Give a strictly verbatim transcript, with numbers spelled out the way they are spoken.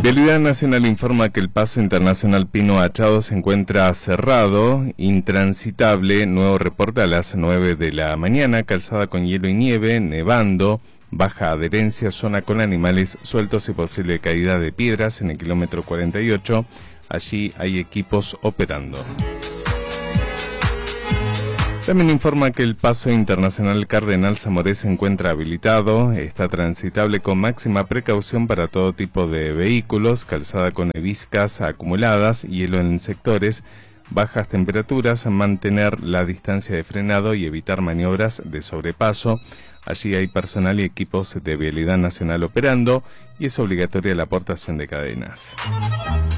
Vialidad Nacional informa que el paso internacional Pino Achado se encuentra cerrado, intransitable. Nuevo reporte a las nueve de la mañana. Calzada con hielo y nieve, nevando, baja adherencia, zona con animales sueltos y posible caída de piedras en el kilómetro cuarenta y ocho. Allí hay equipos operando. También informa que el paso internacional Cardenal Zamoré se encuentra habilitado, está transitable con máxima precaución para todo tipo de vehículos, calzada con neviscas acumuladas, hielo en sectores, bajas temperaturas, mantener la distancia de frenado y evitar maniobras de sobrepaso. Allí hay personal y equipos de Vialidad Nacional operando y es obligatoria la aportación de cadenas.